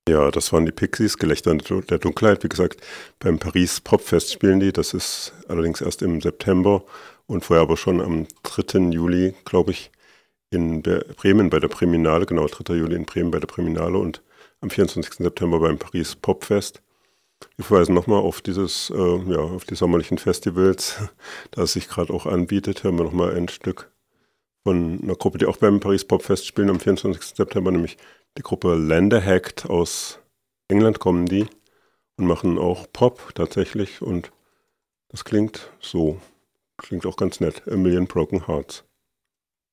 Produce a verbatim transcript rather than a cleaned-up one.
Ja, das waren die Pixies, Gelächter der Dunkelheit. Wie gesagt, beim Paris Popfest spielen die. Das ist allerdings erst im September und vorher aber schon am dritten Juli, glaube ich, in Bremen bei der Priminale. Genau, dritter Juli in Bremen bei der Priminale und am vierundzwanzigsten September beim Paris Popfest. Wir verweisen nochmal auf dieses, äh, ja, auf die sommerlichen Festivals, da es sich gerade auch anbietet. Hören wir nochmal ein Stück von einer Gruppe, die auch beim Paris Popfest spielen am vierundzwanzigsten September, nämlich die Gruppe Landerhacked. Aus England kommen die und machen auch Pop tatsächlich und das klingt so, klingt auch ganz nett. A Million Broken Hearts.